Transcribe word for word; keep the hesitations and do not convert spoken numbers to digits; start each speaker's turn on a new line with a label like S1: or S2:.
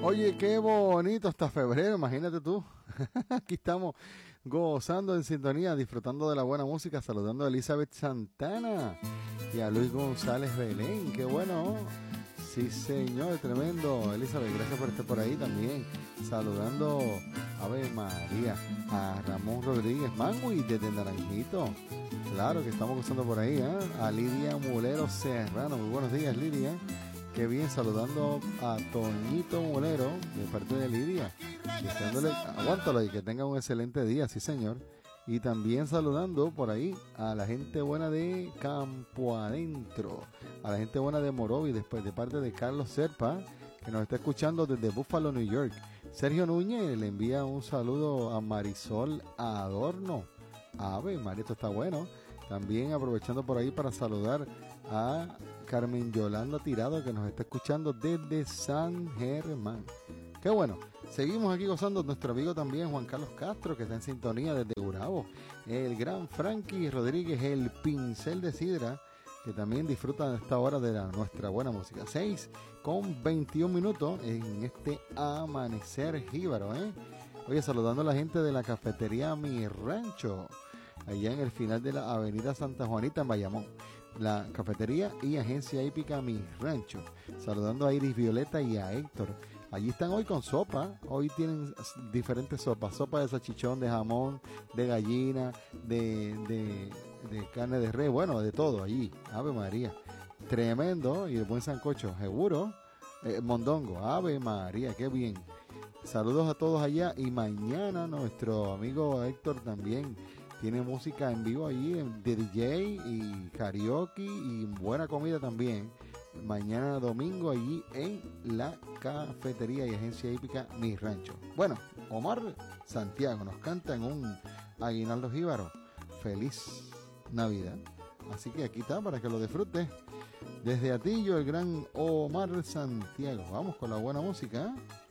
S1: Oye, qué bonito está febrero, imagínate tú. Aquí estamos gozando en sintonía, disfrutando de la buena música, saludando a Elizabeth Santana y a Luis González Belén. Qué bueno. Sí, señor, tremendo. Elizabeth, gracias por estar por ahí también. Saludando, Ave María, a Ramón Rodríguez Mangui desde Naranjito. Claro que estamos gozando por ahí, ¿eh? A Lidia Mulero Serrano. Muy buenos días, Lidia. Qué bien, saludando a Toñito Mulero de parte de Lidia. Deseándole, aguántalo y que tenga un excelente día, sí señor. Y también saludando por ahí a la gente buena de Campo Adentro, a la gente buena de Morovi, después de parte de Carlos Serpa, que nos está escuchando desde Buffalo, New York. Sergio Núñez le envía un saludo a Marisol Adorno. Ave María, esto está bueno. También aprovechando por ahí para saludar a Carmen Yolanda Tirado, que nos está escuchando desde San Germán. Qué bueno. Seguimos aquí gozando nuestro amigo también Juan Carlos Castro, que está en sintonía desde Gurabo. El gran Frankie Rodríguez, el pincel de sidra, que también disfruta de esta hora de la, nuestra buena música. seis con veintiún minutos en este amanecer jíbaro, ¿eh? Oye, saludando a la gente de la cafetería Mi Rancho, allá en el final de la avenida Santa Juanita en Bayamón. La cafetería y agencia hípica Mi Rancho. Saludando a Iris Violeta y a Héctor. Allí están hoy con sopa. Hoy tienen diferentes sopas. Sopa de salchichón, de jamón, de gallina, de, de, de carne de res. Bueno, de todo allí. Ave María. Tremendo. Y de buen sancocho. Seguro. Eh, mondongo. Ave María. Qué bien. Saludos a todos allá. Y mañana nuestro amigo Héctor también tiene música en vivo allí de D J y karaoke y buena comida también. Mañana domingo allí en la cafetería y agencia hípica Mi Rancho. Bueno, Omar Santiago nos canta en un aguinaldo jíbaro. Feliz Navidad. Así que aquí está para que lo disfrutes. Desde Atillo, el gran Omar Santiago. Vamos con la buena música, ¿eh?